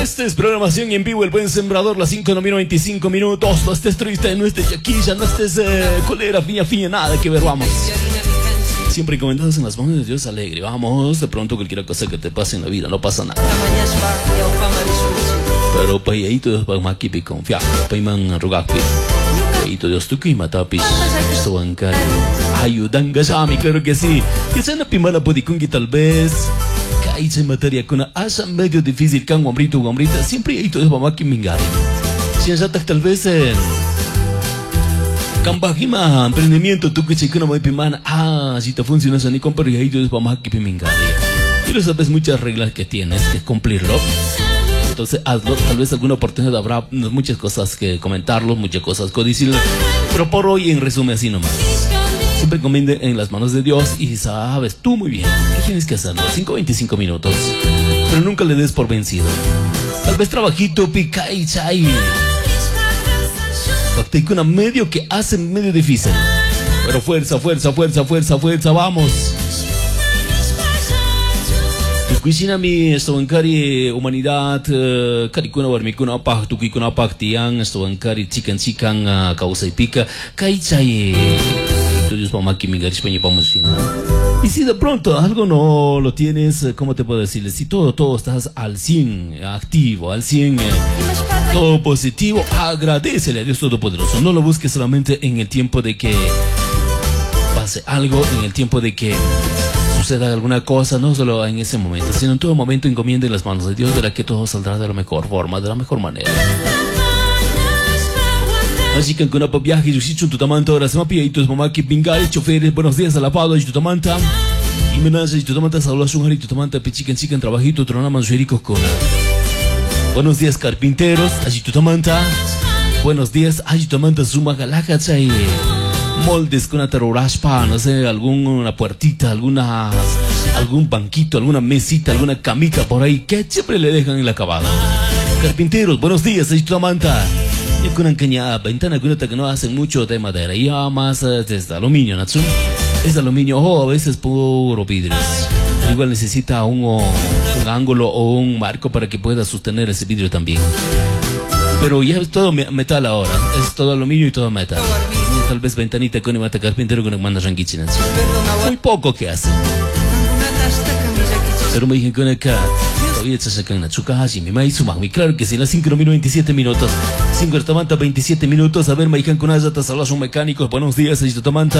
Esta es programación en vivo, El Buen Sembrador, las 5:25 minutos. No estés triste, no estés yaquilla, no estés colera, fiña, nada que ver, vamos. Siempre encomendados en las manos de Dios alegre, vamos. De pronto cualquier cosa que te pase en la vida, no pasa nada. Pero payito Dios va aquí y confiar, payman arrugapi. Payito Dios tu que matapis, soancari. Ayudan gasami, claro que sí. Que sea una pimala podikungi tal vez. Kaisa en materia con asa medio difícil, can guambrito, guambrita. Siempre hay todo eso mamá que mingari. Si en tal vez en Cambajima, emprendimiento, tú que chicana muy pimana. Si te funciona ni comprar y ahí todo es mamá que mingari. Pero sabes muchas reglas que tienes que cumplirlo. Entonces hazlo, tal vez alguna oportunidad habrá muchas cosas que comentarlo, muchas cosas que decirle. Pero por hoy en resumen así nomás. Siempre encomiende en las manos de Dios y sabes tú muy bien qué tienes que hacerlo. 5:25 minutos. Pero nunca le des por vencido. Tal vez trabajito, pica y chay. Una medio que hace medio difícil. Pero fuerza, vamos. Cuisina mi estobancari humanidad caricuna barmicuna pag tukikuna pag tiang estobancari chican causa y pica caichay. Entonces mamá que mi garispeña vamos fin. Y si de pronto algo no lo tienes, ¿cómo te puedo decirle? Si todo estás al 100 activo, al 100 todo positivo, agradécele a Dios Todopoderoso. No lo busques solamente en el tiempo de que pase algo, en el tiempo de que suceda alguna cosa, no solo en ese momento, sino en todo momento encomiende en las manos de Dios, verá que todo saldrá de la mejor forma, de la mejor manera. Así que con una viaje y tu tutamanta ahora se me pide y tus mamá que pingare choferes, buenos días a la pado y tu tamanta y menaza y tu tamanta saluda su y tu tamanta pichican trabajito tronama suericos con buenos días carpinteros, así tu tamanta buenos días, ay tu tamanta suma galaja chay moldes con una terroraspa, no sé, alguna puertita, algún banquito, alguna mesita, alguna camita por ahí que siempre le dejan en el acabado. Carpinteros, buenos días, ahí tu tamanta. Y con una caña ventana que no hacen mucho de madera, y más es de aluminio, Natsu. Es de aluminio o a veces puro vidrio. Igual necesita un ángulo o un marco para que pueda sostener ese vidrio también. Pero ya es todo metal ahora, es todo aluminio y todo metal. Tal vez ventanita con mata carpintero con manda rangichi, Natsu. Muy poco que hace. Pero me dije con acá. Claro que sí, las 5:27 minutos. 5:27 minutos. A ver, Maijan con Ayata, saludos a un mecánicos. Buenos días, Ayutamanta.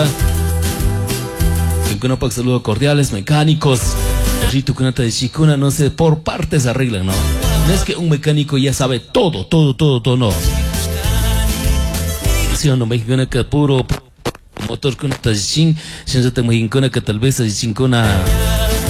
Con Opac, saludos cordiales, mecánicos. Rito Kunata de Chicuna, no sé, por partes arreglan, ¿no? No es que un mecánico ya sabe todo, no. Sí, no, Maijan acá puro motor con Tajin. Si no te Maijan con acá, tal vez Tajin con